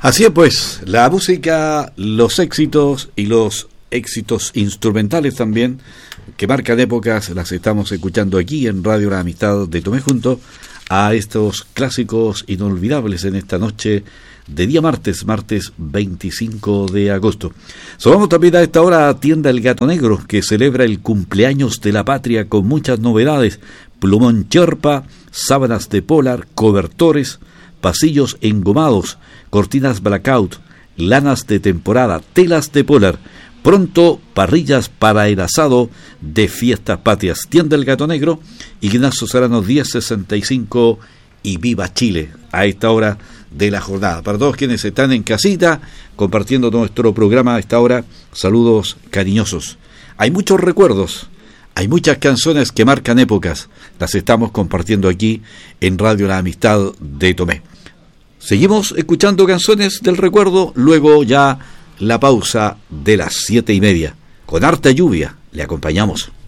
Así es, pues, la música, los éxitos y los éxitos instrumentales también, que marcan épocas, las estamos escuchando aquí en Radio La Amistad de Tomé, junto a estos clásicos inolvidables en esta noche de día martes 25 de agosto. Saludamos también a esta hora a Tienda El Gato Negro, que celebra el cumpleaños de la patria con muchas novedades: plumón Sherpa, sábanas de polar, cobertores, pasillos engomados, cortinas blackout, lanas de temporada, telas de polar. Pronto, parrillas para el asado de fiestas patrias. Tienda El Gato Negro, Ignacio Serrano 1065 y Viva Chile, a esta hora de la jornada. Para todos quienes están en casita, compartiendo nuestro programa a esta hora, saludos cariñosos. Hay muchos recuerdos, hay muchas canciones que marcan épocas, las estamos compartiendo aquí en Radio La Amistad de Tomé. Seguimos escuchando canciones del recuerdo, luego ya la pausa de las 7:30. Con harta lluvia le acompañamos.